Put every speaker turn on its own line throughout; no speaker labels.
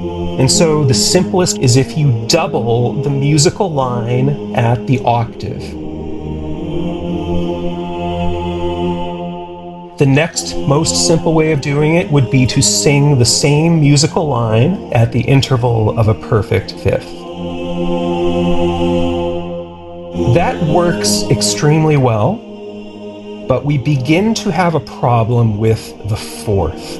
And so the simplest is if you double the musical line at the octave. The next most simple way of doing it would be to sing the same musical line at the interval of a perfect fifth. That works extremely well, but we begin to have a problem with the fourth.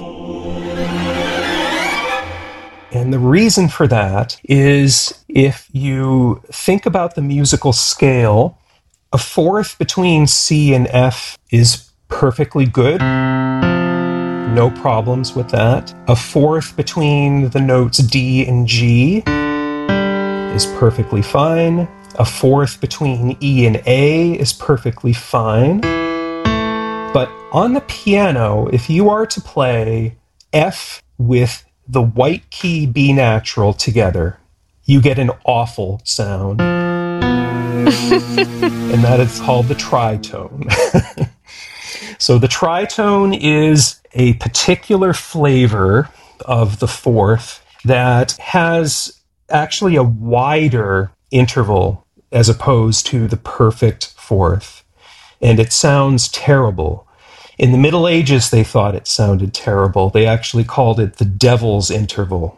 And the reason for that is if you think about the musical scale, a fourth between C and F is perfectly good. No problems with that. A fourth between the notes D and G is perfectly fine. A fourth between E and A is perfectly fine. But on the piano, if you are to play F with the white key B natural together, you get an awful sound. And that is called the tritone. So the tritone is a particular flavor of the fourth that has actually a wider interval as opposed to the perfect fourth. And it sounds terrible. In the Middle Ages, they thought it sounded terrible. They actually called it the devil's interval.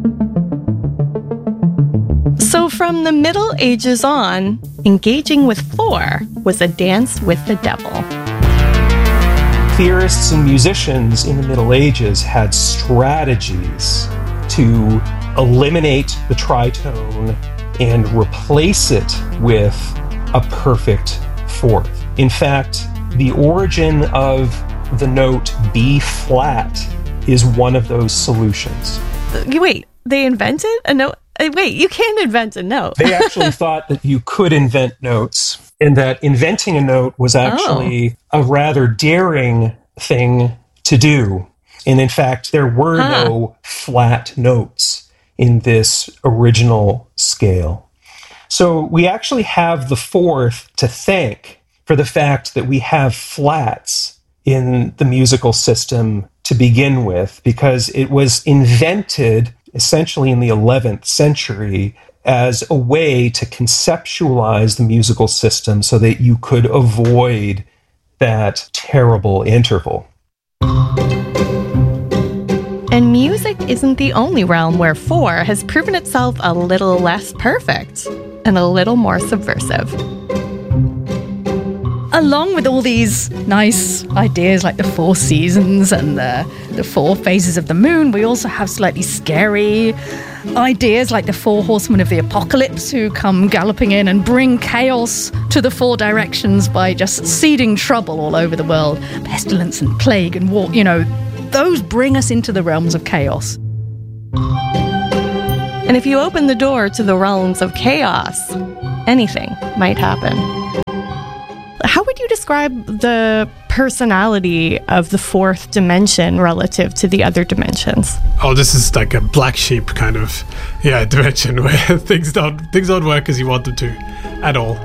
So from the Middle Ages on, engaging with four was a dance with the devil.
Theorists and musicians in the Middle Ages had strategies to eliminate the tritone and replace it with a perfect fourth. In fact, the origin of the note B flat is one of those solutions.
Wait, they invented a note? Wait, you can't invent a note.
They actually thought that you could invent notes, and that inventing a note was actually a rather daring thing to do. And in fact, there were no flat notes in this original scale. So we actually have the fourth to thank for the fact that we have flats in the musical system to begin with, because it was invented essentially in the 11th century as a way to conceptualize the musical system so that you could avoid that terrible interval.
And music isn't the only realm where four has proven itself a little less perfect and a little more subversive.
Along with all these nice ideas like the four seasons and the four phases of the moon, we also have slightly scary ideas like the four horsemen of the apocalypse who come galloping in and bring chaos to the four directions by just seeding trouble all over the world. Pestilence and plague and war, those bring us into the realms of chaos.
And if you open the door to the realms of chaos, anything might happen. How would you describe the personality of the fourth dimension relative to the other dimensions?
Oh, this is like a black sheep kind of dimension where things don't work as you want them to at all.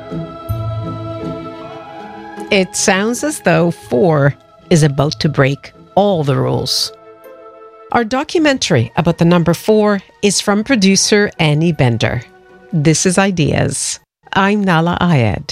It sounds as though 4 is about to break all the rules. Our documentary about the number 4 is from producer Annie Bender. This is Ideas. I'm Nahlah Ayed.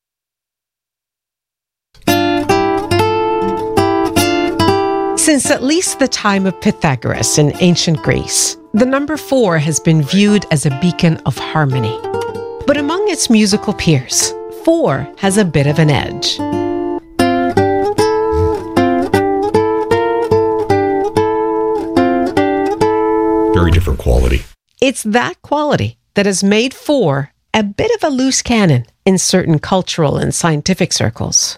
Since at least the time of Pythagoras in ancient Greece, the number 4 has been viewed as a beacon of harmony. But among its musical peers, 4 has a bit of an edge.
Very different quality.
It's that quality that has made 4 a bit of a loose cannon in certain cultural and scientific circles.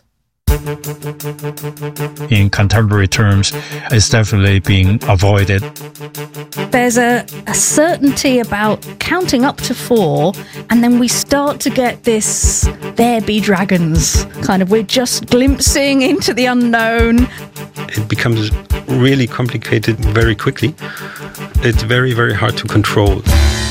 In contemporary terms, it's definitely being avoided.
There's a certainty about counting up to 4, and then we start to get this there be dragons kind of, we're just glimpsing into the unknown.
It becomes really complicated very quickly. It's very, very hard to control.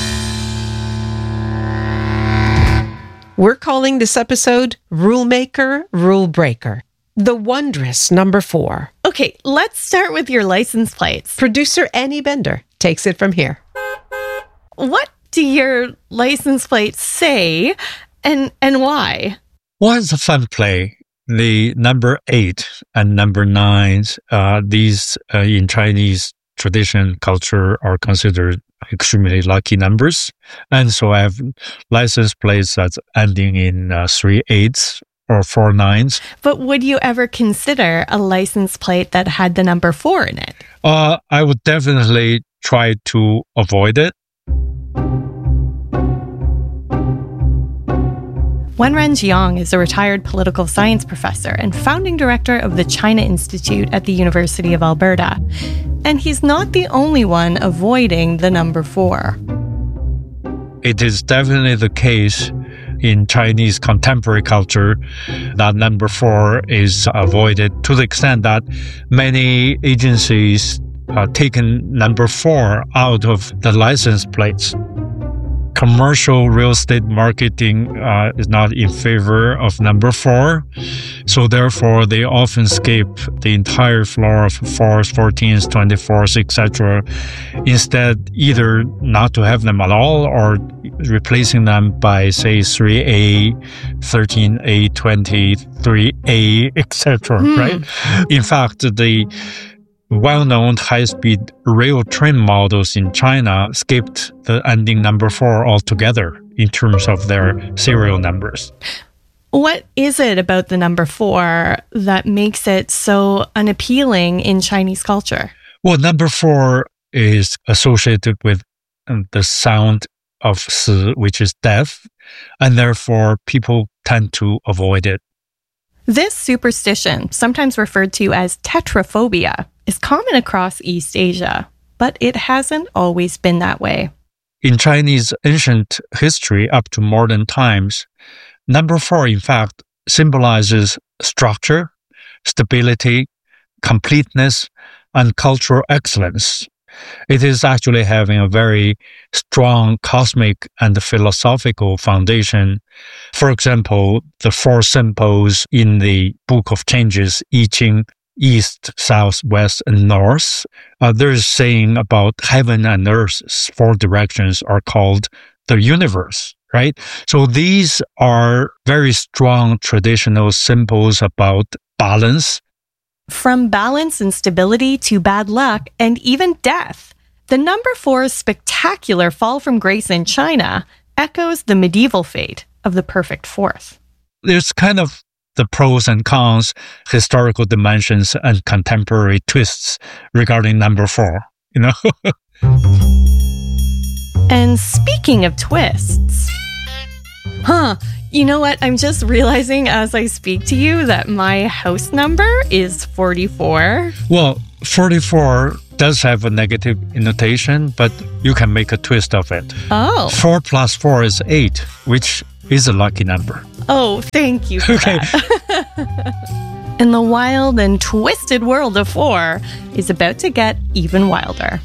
We're calling this episode Rule Maker, Rule Breaker. The wondrous number 4.
Okay, let's start with your license plates.
Producer Annie Bender takes it from here.
What do your license plates say and why?
Well, it's a fun play. The number 8 and number 9, these in Chinese tradition culture are considered extremely lucky numbers. And so I have license plates that's ending in 3 8s or 4 9s.
But would you ever consider a license plate that had the number 4 in it?
I would definitely try to avoid it.
Wenren Jiang is a retired political science professor and founding director of the China Institute at the University of Alberta. And he's not the only one avoiding the number 4.
It is definitely the case in Chinese contemporary culture that number 4 is avoided to the extent that many agencies taken number 4 out of the license plates. Commercial real estate marketing is not in favor of number 4. So therefore, they often skip the entire floor of 4s, 14s, 24s, etc. Instead, either not to have them at all or replacing them by, say, 3A, 13A, 23A, etc. Right? In fact, the well-known high-speed rail train models in China skipped the ending number 4 altogether in terms of their serial numbers.
What is it about the number 4 that makes it so unappealing in Chinese culture?
Well, number 4 is associated with the sound of si, which is death, and therefore people tend to avoid it.
This superstition, sometimes referred to as tetraphobia, is common across East Asia, but it hasn't always been that way.
In Chinese ancient history up to modern times, number 4, in fact, symbolizes structure, stability, completeness, and cultural excellence. It is actually having a very strong cosmic and philosophical foundation. For example, the 4 symbols in the Book of Changes, I Ching, East, South, West, and North. There's saying about heaven and earth, 4 directions are called the universe, right? So these are very strong traditional symbols about balance.
From balance and stability to bad luck and even death, the number 4's spectacular fall from grace in China echoes the medieval fate of the perfect 4th.
There's kind of the pros and cons, historical dimensions, and contemporary twists regarding number 4, you know?
And speaking of twists, you know what? I'm just realizing as I speak to you that my house number is 44.
Well, 44 does have a negative annotation, but you can make a twist of it.
Oh.
4 plus 4 is 8, which is a lucky number.
Oh, thank you for that. And the wild and twisted world of 4 is about to get even wilder.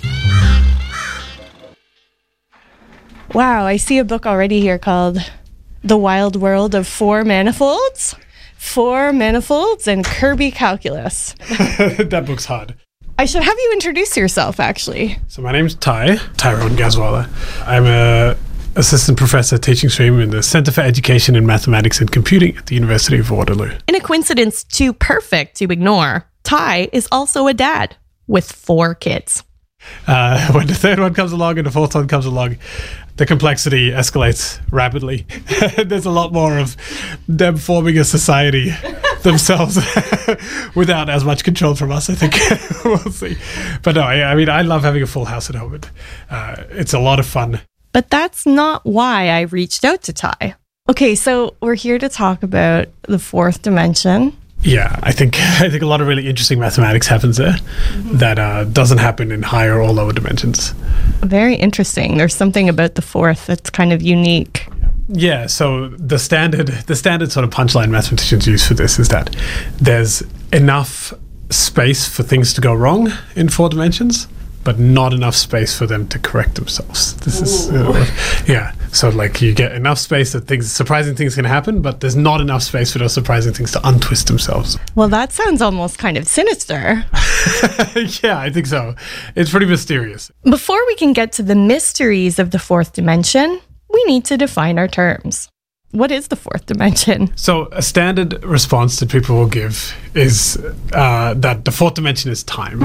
Wow, I see a book already here called The Wild World of 4 Manifolds. 4 Manifolds and Kirby Calculus.
That book's hard.
I should have you introduce yourself, actually.
So my name's Tyrone Gazwala. I'm a assistant professor teaching stream in the Center for Education in Mathematics and Computing at the University of Waterloo.
In a coincidence too perfect to ignore, Ty is also a dad with 4 kids.
When the third one comes along and the fourth one comes along, the complexity escalates rapidly. There's a lot more of them forming a society themselves without as much control from us, I think. We'll see. But no, I mean, I love having a full house at home. It's a lot of fun.
But that's not why I reached out to Ty. Okay, so we're here to talk about the 4th dimension.
Yeah, I think a lot of really interesting mathematics happens there that doesn't happen in higher or lower dimensions.
Very interesting. There's something about the 4th that's kind of unique.
Yeah, so the standard sort of punchline mathematicians use for this is that there's enough space for things to go wrong in 4 dimensions, but not enough space for them to correct themselves. This is, so like you get enough space that surprising things can happen, but there's not enough space for those surprising things to untwist themselves.
Well, that sounds almost kind of sinister.
Yeah, I think so. It's pretty mysterious.
Before we can get to the mysteries of the fourth dimension, we need to define our terms. What is the fourth dimension?
So a standard response that people will give is that the fourth dimension is time.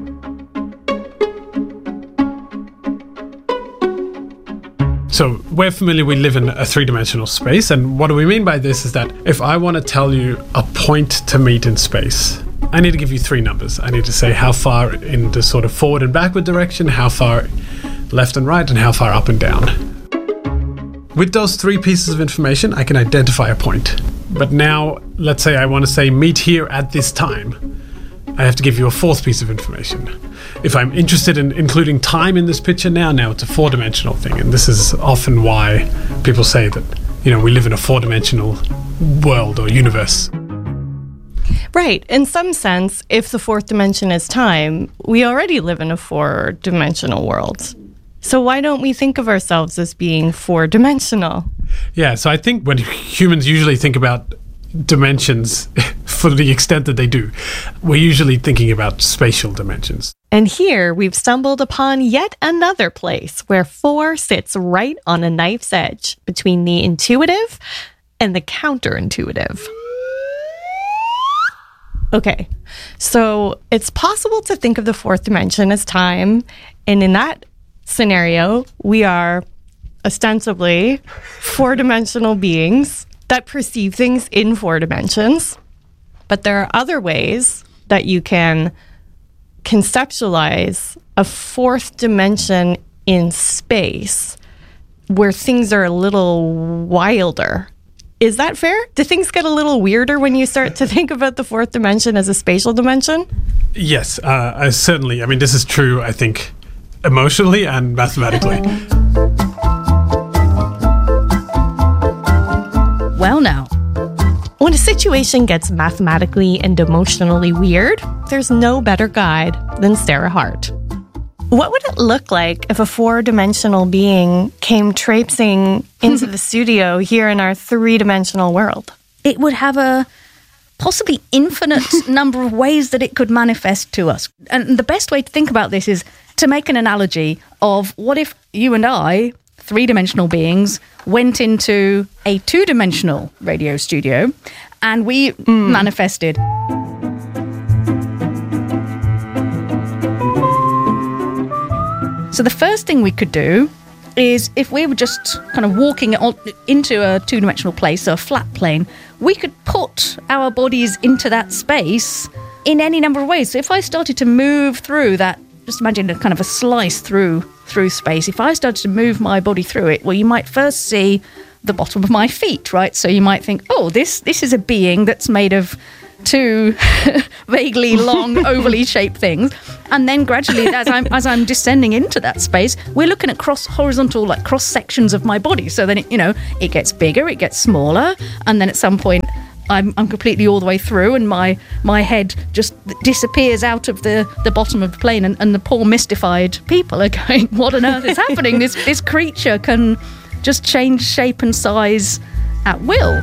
So we're familiar, we live in a three-dimensional space, and what do we mean by this is that if I want to tell you a point to meet in space, I need to give you three numbers. I need to say how far in the sort of forward and backward direction, how far left and right, and how far up and down. With those three pieces of information, I can identify a point. But now, let's say I want to say meet here at this time. I have to give you a fourth piece of information. If I'm interested in including time in this picture now it's a four-dimensional thing. And this is often why people say that, we live in a four-dimensional world or universe.
Right. In some sense, if the fourth dimension is time, we already live in a four-dimensional world. So why don't we think of ourselves as being four-dimensional?
Yeah, so I think when humans usually think about dimensions, for the extent that they do, we're usually thinking about spatial dimensions.
And here we've stumbled upon yet another place where 4 sits right on a knife's edge between the intuitive and the counterintuitive. Okay, so it's possible to think of the fourth dimension as time, and in that scenario, we are ostensibly four-dimensional beings that perceive things in 4 dimensions. But there are other ways that you can conceptualize a fourth dimension in space where things are a little wilder. Is that fair? Do things get a little weirder when you start to think about the fourth dimension as a spatial dimension?
Yes, certainly. I mean, this is true, I think, emotionally and mathematically.
Well, now,
when a situation gets mathematically and emotionally weird, there's no better guide than Sarah Hart. What would it look like if a four-dimensional being came traipsing into the studio here in our three-dimensional world?
It would have a possibly infinite number of ways that it could manifest to us. And the best way to think about this is to make an analogy of what if you and I, three-dimensional beings, went into a two-dimensional radio studio and we manifested. So the first thing we could do is if we were just kind of walking into a two-dimensional place, so a flat plane, we could put our bodies into that space in any number of ways. So if I started to move through that, just imagine a kind of a slice through space. If I started to move my body through it, well, you might first see the bottom of my feet, right? So you might think, oh, this is a being that's made of two vaguely long, overly shaped things. And then gradually, as I'm descending into that space, we're looking at horizontal, like cross sections of my body. So then it gets bigger, it gets smaller, and then at some point I'm completely all the way through, and my head just disappears out of the bottom of the plane, and the poor mystified people are going, what on earth is happening? This creature can just change shape and size at will.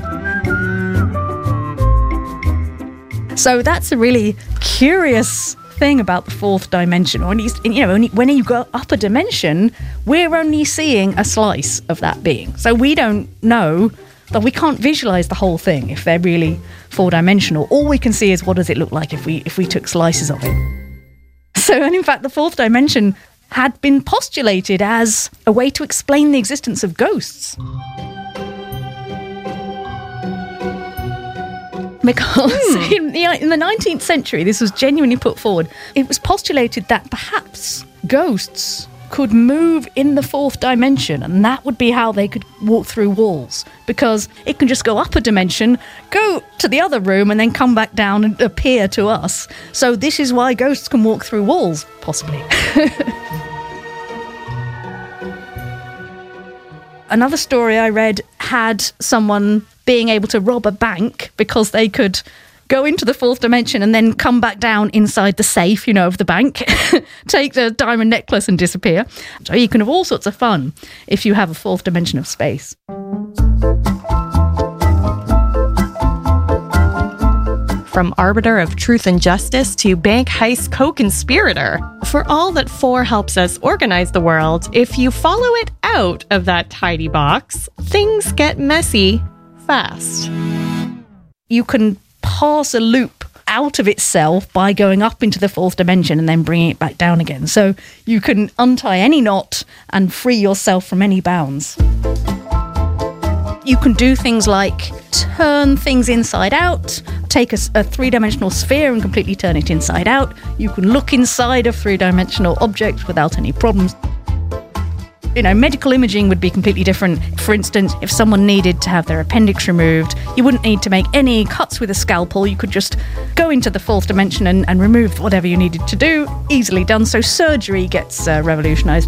So that's a really curious thing about the fourth dimension. When you go up a dimension, we're only seeing a slice of that being. So we don't know that we can't visualize the whole thing if they're really four-dimensional. All we can see is what does it look like if we took slices of it. So, and in fact, the fourth dimension had been postulated as a way to explain the existence of ghosts. Because in the 19th century, this was genuinely put forward, it was postulated that perhaps ghosts could move in the fourth dimension, and that would be how they could walk through walls, because it can just go up a dimension, go to the other room, and then come back down and appear to us. So this is why ghosts can walk through walls, possibly. Another story I read had someone being able to rob a bank because they could go into the fourth dimension and then come back down inside the safe, of the bank, take the diamond necklace and disappear. So you can have all sorts of fun if you have a fourth dimension of space.
From arbiter of truth and justice to bank heist co-conspirator. For all that 4 helps us organize the world, if you follow it out of that tidy box, things get messy fast.
You can pass a loop out of itself by going up into the fourth dimension and then bringing it back down again. So you can untie any knot and free yourself from any bounds. You can do things like turn things inside out, take a 3-dimensional sphere and completely turn it inside out. You can look inside of 3-dimensional objects without any problems. Medical imaging would be completely different. For instance, if someone needed to have their appendix removed, you wouldn't need to make any cuts with a scalpel. You could just go into the fourth dimension and remove whatever you needed to do. Easily done. So surgery gets revolutionized.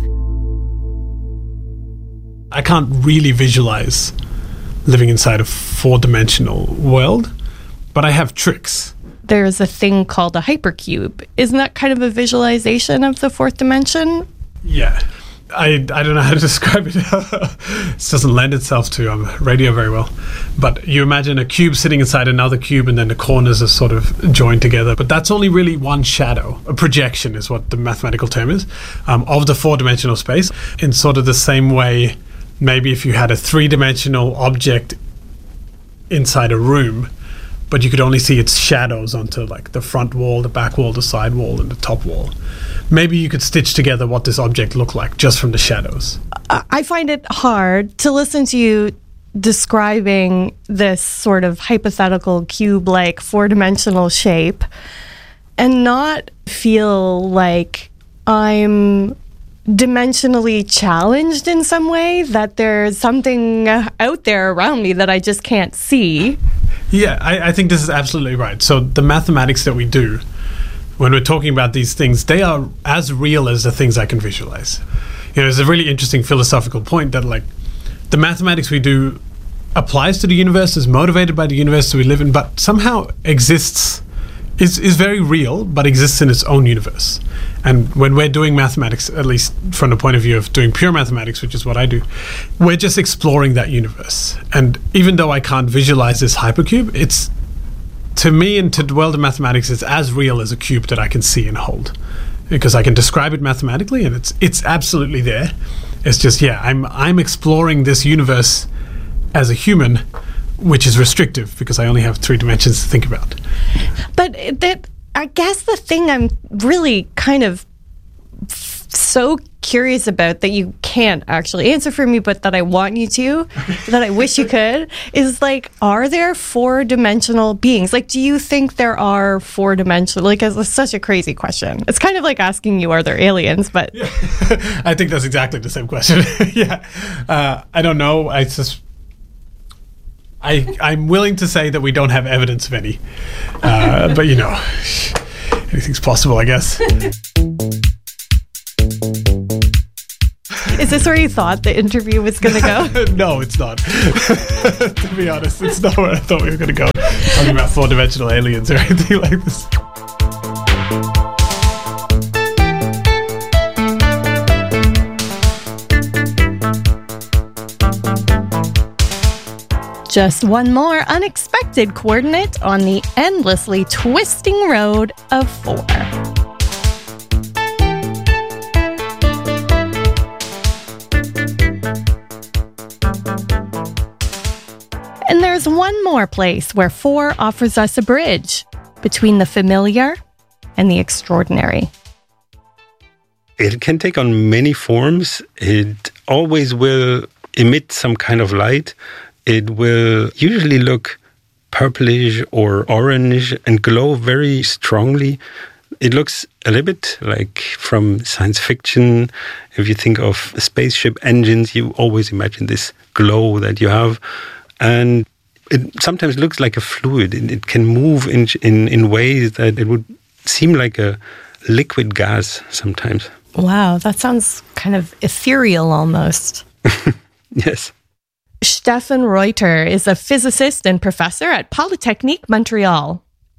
I can't really visualize living inside a 4-dimensional world, but I have tricks.
There's a thing called a hypercube. Isn't that kind of a visualization of the fourth dimension?
Yeah. I don't know how to describe it. This doesn't lend itself to radio very well. But you imagine a cube sitting inside another cube and then the corners are sort of joined together. But that's only really one shadow. A projection is what the mathematical term is, of the 4-dimensional space. In sort of the same way, maybe if you had a 3-dimensional object inside a room, but you could only see its shadows onto like the front wall, the back wall, the side wall, and the top wall. Maybe you could stitch together what this object looked like just from the shadows.
I find it hard to listen to you describing this sort of hypothetical cube-like 4-dimensional shape and not feel like I'm dimensionally challenged in some way, that there's something out there around me that I just can't see.
Yeah, I think this is absolutely right. So the mathematics that we do when we're talking about these things, they are as real as the things I can visualize. There's a really interesting philosophical point that like the mathematics we do applies to the universe, is motivated by the universe that we live in, but somehow exists, is very real, but exists in its own universe. And when we're doing mathematics, at least from the point of view of doing pure mathematics, which is what I do, we're just exploring that universe. And even though I can't visualize this hypercube, it's, to me and to the world of mathematics, it's as real as a cube that I can see and hold. Because I can describe it mathematically and it's absolutely there. It's just, I'm exploring this universe as a human, which is restrictive because I only have 3 dimensions to think about.
But I guess the thing I'm really kind of so curious about that you can't actually answer for me, but that I want you to, that I wish you could, is like, are there 4-dimensional beings? Like, do you think there are 4-dimensional? Like, it's such a crazy question. It's kind of like asking you, are there aliens? But
yeah. I think that's exactly the same question. I don't know. I'm willing to say that we don't have evidence of any. But, anything's possible, I guess.
Is this where you thought the interview was going to go?
No, it's not. To be honest, it's not where I thought we were going to go. Talking about 4-dimensional aliens or anything like this.
Just one more unexpected coordinate on the endlessly twisting road of 4. And there's one more place where 4 offers us a bridge between the familiar and the extraordinary.
It can take on many forms. It always will emit some kind of light. It will usually look purplish or orange and glow very strongly. It looks a little bit like from science fiction. If you think of spaceship engines, you always imagine this glow that you have. And it sometimes looks like a fluid. It can move in ways that it would seem like a liquid gas sometimes.
Wow, that sounds kind of ethereal almost.
Yes.
Stefan Reuter is a physicist and professor at Polytechnique Montreal.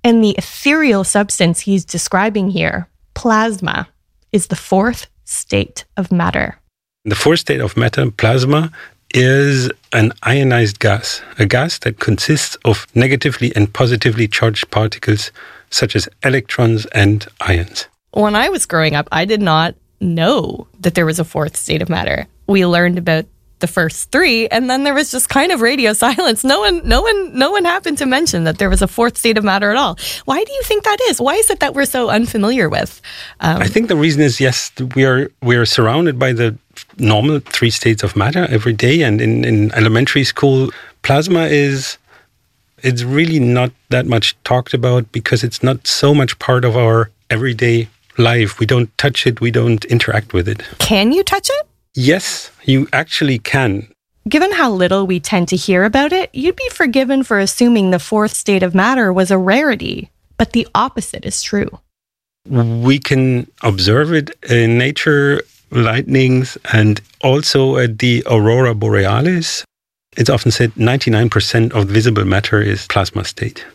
And the ethereal substance he's describing here, plasma, is the fourth state of matter.
The fourth state of matter, plasma, is an ionized gas, a gas that consists of negatively and positively charged particles such as electrons and ions.
When I was growing up, I did not know that there was a fourth state of matter. We learned about the first three, and then there was just kind of radio silence. No one happened to mention that there was a fourth state of matter at all. Why do you think that is? Why is it that we're so unfamiliar with?
I think the reason is, yes, we are surrounded by the normal three states of matter every day, and in elementary school, plasma it's really not that much talked about because it's not so much part of our everyday life. We don't touch it, we don't interact with it.
Can you touch it?
Yes, you actually can.
Given how little we tend to hear about it, you'd be forgiven for assuming the fourth state of matter was a rarity. But the opposite is true.
We can observe it in nature, lightnings, and also at the aurora borealis. It's often said 99% of visible matter is plasma state.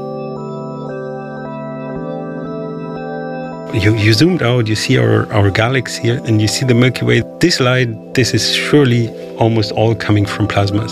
You zoomed out, you see our galaxy here, and you see the Milky Way. This light, this is surely almost all coming from plasmas.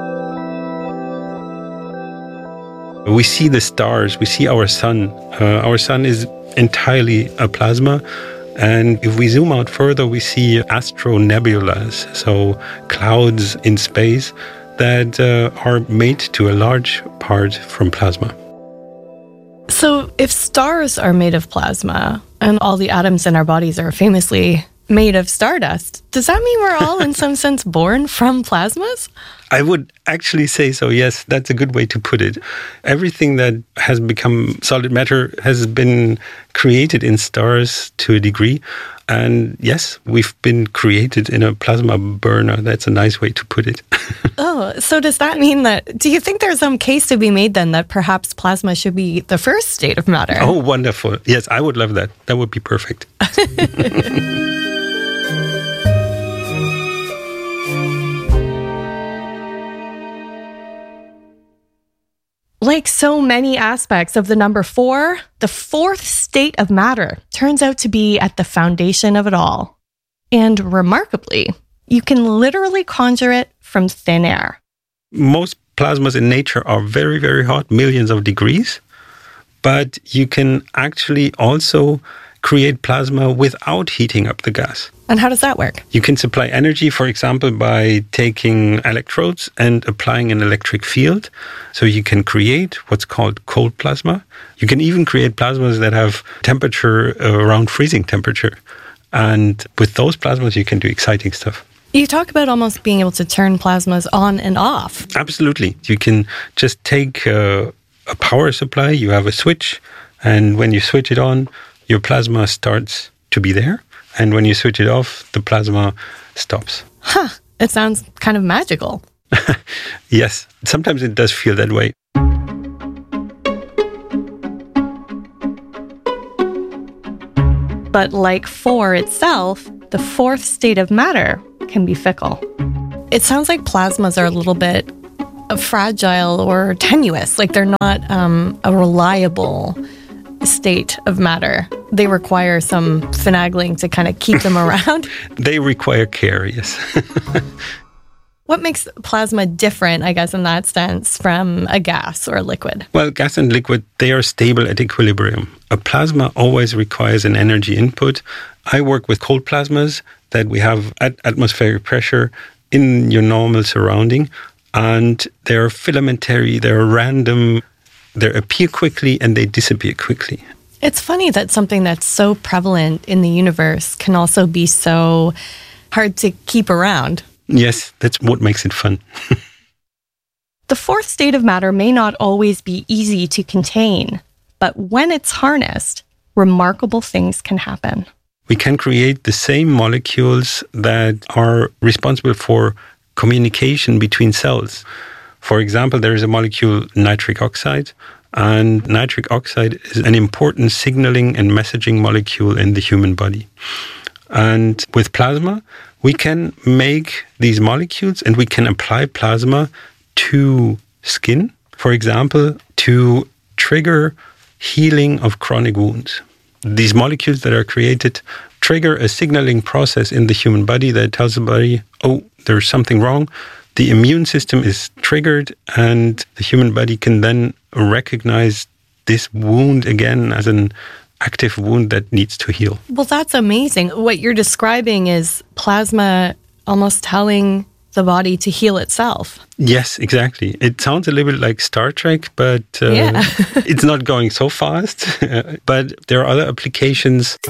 We see the stars, we see our sun. Our sun is entirely a plasma. And if we zoom out further, we see astronebulas, so clouds in space that are made to a large part from plasma.
So if stars are made of plasma and all the atoms in our bodies are famously made of stardust, does that mean we're all in some sense born from plasmas?
I would actually say so, yes. That's a good way to put it. Everything that has become solid matter has been created in stars to a degree. And yes, we've been created in a plasma burner. That's a nice way to put it.
Oh, so does that mean do you think there's some case to be made then that perhaps plasma should be the first state of matter?
Oh, wonderful. Yes, I would love that. That would be perfect.
Like so many aspects of the number 4, the fourth state of matter turns out to be at the foundation of it all. And remarkably, you can literally conjure it from thin air.
Most plasmas in nature are very, very hot, millions of degrees. But you can actually also create plasma without heating up the gas.
And how does that work?
You can supply energy, for example, by taking electrodes and applying an electric field. So you can create what's called cold plasma. You can even create plasmas that have temperature around freezing temperature. And with those plasmas, you can do exciting stuff.
You talk about almost being able to turn plasmas on and off.
Absolutely. You can just take a power supply, you have a switch, and when you switch it on, your plasma starts to be there. And when you switch it off, the plasma stops.
Huh. It sounds kind of magical.
Yes. Sometimes it does feel that way.
But like 4 itself, the fourth state of matter can be fickle. It sounds like plasmas are a little bit fragile or tenuous, like they're not a reliable state of matter. They require some finagling to kind of keep them around.
They require care, yes.
What makes plasma different, I guess, in that sense, from a gas or a liquid?
Well, gas and liquid, they are stable at equilibrium. A plasma always requires an energy input. I work with cold plasmas that we have at atmospheric pressure in your normal surrounding, and they're filamentary, they're random, they appear quickly and they disappear quickly.
It's funny that something that's so prevalent in the universe can also be so hard to keep around.
Yes, that's what makes it fun.
The fourth state of matter may not always be easy to contain, but when it's harnessed, remarkable things can happen.
We can create the same molecules that are responsible for communication between cells. For example, there is a molecule, nitric oxide, and nitric oxide is an important signaling and messaging molecule in the human body. And with plasma, we can make these molecules and we can apply plasma to skin, for example, to trigger healing of chronic wounds. These molecules that are created trigger a signaling process in the human body that tells the body, oh, there's something wrong. The immune system is triggered, and the human body can then recognize this wound again as an active wound that needs to heal.
Well, that's amazing. What you're describing is plasma almost telling the body to heal itself.
Yes, exactly. It sounds a little bit like Star Trek, but it's not going so fast. But there are other applications.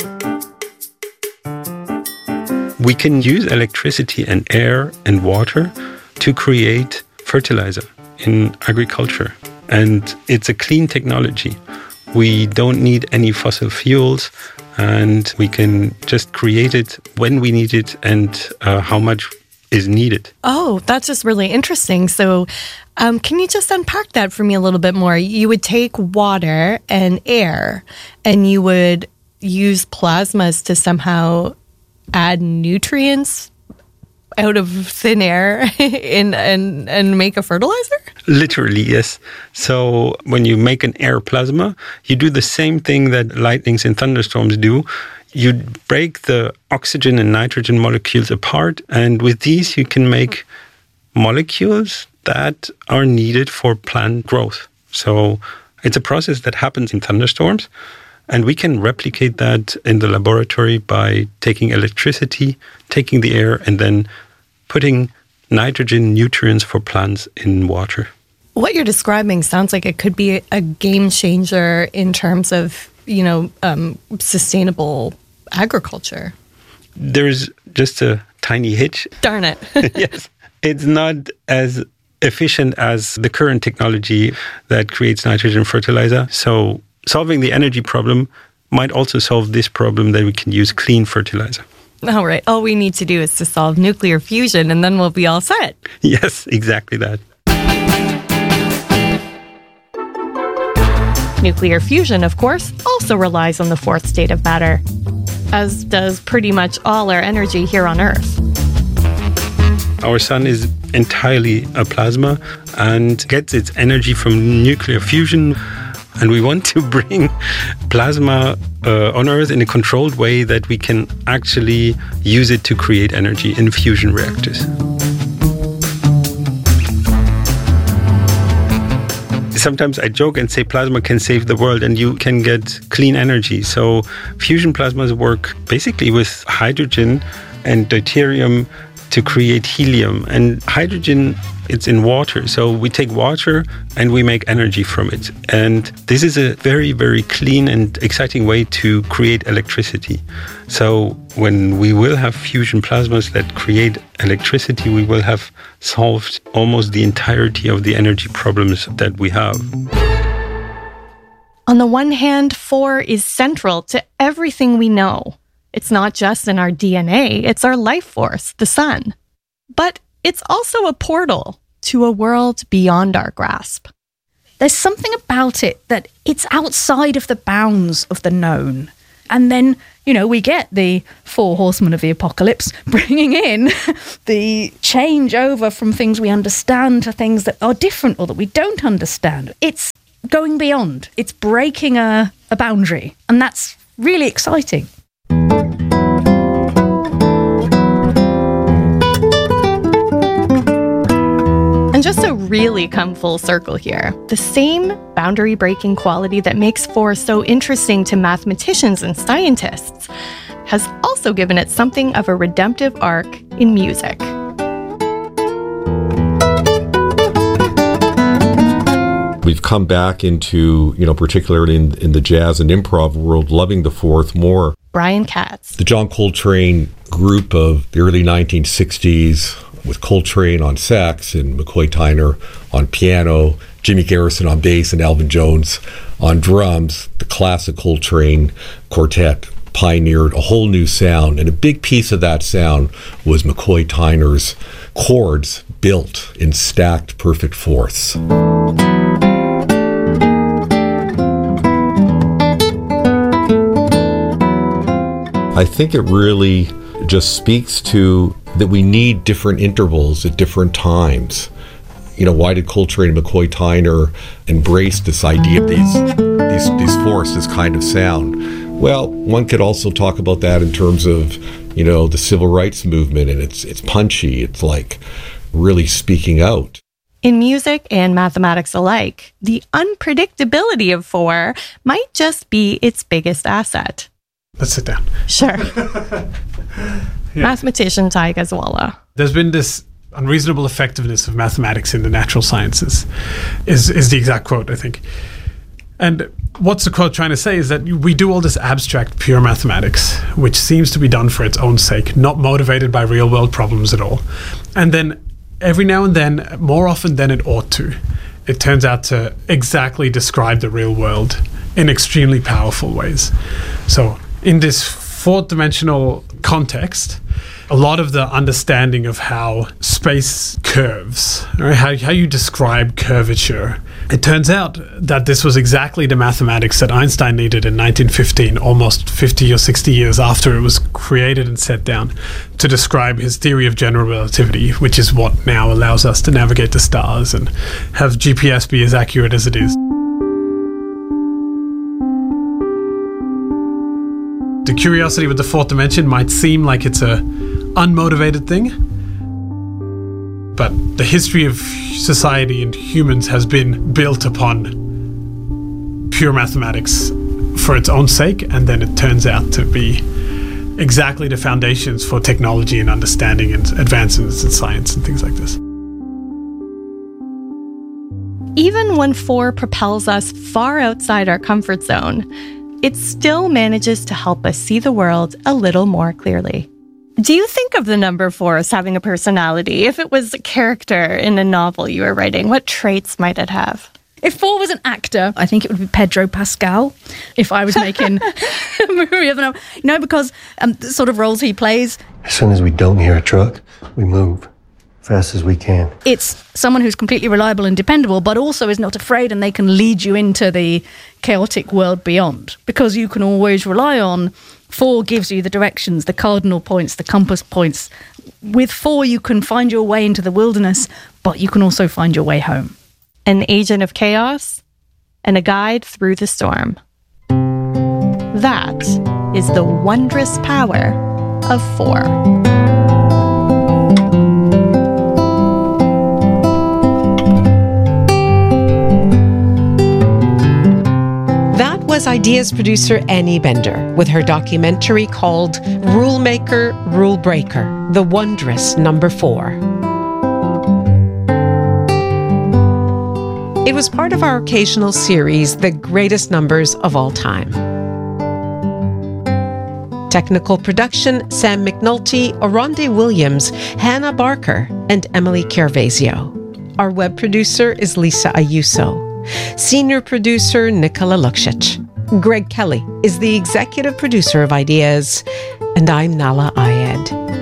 We can use electricity and air and water to create fertilizer in agriculture. And it's a clean technology. We don't need any fossil fuels, and we can just create it when we need it and how much is needed.
Oh, that's just really interesting. So can you just unpack that for me a little bit more? You would take water and air, and you would use plasmas to somehow add nutrients out of thin air and make a fertilizer?
Literally, yes. So when you make an air plasma, you do the same thing that lightnings and thunderstorms do. You break the oxygen and nitrogen molecules apart, and with these you can make molecules that are needed for plant growth. So it's a process that happens in thunderstorms, and we can replicate that in the laboratory by taking electricity, taking the air, and then putting nitrogen nutrients for plants in water.
What you're describing sounds like it could be a game changer in terms of, sustainable agriculture.
There's just a tiny hitch.
Darn it.
Yes. It's not as efficient as the current technology that creates nitrogen fertilizer. So solving the energy problem might also solve this problem that we can use clean fertilizer.
All right. All we need to do is to solve nuclear fusion, and then we'll be all set.
Yes, exactly that.
Nuclear fusion, of course, also relies on the fourth state of matter, as does pretty much all our energy here on Earth.
Our sun is entirely a plasma and gets its energy from nuclear fusion. And we want to bring plasma on Earth in a controlled way that we can actually use it to create energy in fusion reactors. Sometimes I joke and say plasma can save the world and you can get clean energy. So fusion plasmas work basically with hydrogen and deuterium to create helium. And hydrogen, it's in water. So we take water and we make energy from it. And this is a very, very clean and exciting way to create electricity. So when we will have fusion plasmas that create electricity, we will have solved almost the entirety of the energy problems that we have.
On the one hand, 4 is central to everything we know. It's not just in our DNA, it's our life force, the sun. But it's also a portal to a world beyond our grasp.
There's something about it that it's outside of the bounds of the known. And then, we get the 4 horsemen of the apocalypse bringing in the changeover from things we understand to things that are different or that we don't understand. It's going beyond. It's breaking a boundary. And that's really exciting.
And just to really come full circle here, the same boundary-breaking quality that makes 4 so interesting to mathematicians and scientists has also given it something of a redemptive arc in music.
We've come back into, particularly in the jazz and improv world, loving the fourth more.
Brian Katz.
The John Coltrane group of the early 1960s, with Coltrane on sax and McCoy Tyner on piano, Jimmy Garrison on bass and Alvin Jones on drums, the classic Coltrane quartet pioneered a whole new sound. And a big piece of that sound was McCoy Tyner's chords built in stacked perfect fourths. I think it really just speaks to that we need different intervals at different times. Why did Coltrane and McCoy Tyner embrace this idea of these these forests as kind of sound. Well, one could also talk about that in terms of, the civil rights movement, and it's punchy. It's like really speaking out.
In music and mathematics alike, the unpredictability of 4 might just be its biggest asset.
Let's sit down.
Sure. Mathematician Ty Gazwala.
There's been this unreasonable effectiveness of mathematics in the natural sciences, is the exact quote, I think. And what's the quote trying to say is that we do all this abstract, pure mathematics, which seems to be done for its own sake, not motivated by real-world problems at all. And then every now and then, more often than it ought to, it turns out to exactly describe the real world in extremely powerful ways. So in this fourth-dimensional context, a lot of the understanding of how space curves, right, how you describe curvature, it turns out that this was exactly the mathematics that Einstein needed in 1915, almost 50 or 60 years after it was created and set down, to describe his theory of general relativity, which is what now allows us to navigate the stars and have GPS be as accurate as it is. The curiosity with the fourth dimension might seem like it's a unmotivated thing, but the history of society and humans has been built upon pure mathematics for its own sake, and then it turns out to be exactly the foundations for technology and understanding and advancements in science and things like this.
Even when 4 propels us far outside our comfort zone, it still manages to help us see the world a little more clearly. Do you think of the number 4 as having a personality? If it was a character in a novel you were writing, what traits might it have?
If 4 was an actor, I think it would be Pedro Pascal. If I was making a movie of an, because the sort of roles he plays.
As soon as we don't hear a truck, we move fast as we can.
It's someone who's completely reliable and dependable, but also is not afraid, and they can lead you into the chaotic world beyond, because you can always rely on 4 gives you the directions, the cardinal points, the compass points. With 4, you can find your way into the wilderness, but you can also find your way home.
An agent of chaos and a guide through the storm. That is the wondrous power of 4.
Was Ideas producer Annie Bender with her documentary called Rule Maker, Rule Breaker, The Wondrous Number 4. It was part of our occasional series, The Greatest Numbers of All Time. Technical production, Sam McNulty, Oronde Williams, Hannah Barker, and Emily Carvazio. Our web producer is Lisa Ayuso. Senior producer, Nicola Luksic. Greg Kelly is the executive producer of Ideas, and I'm Nala Ayed.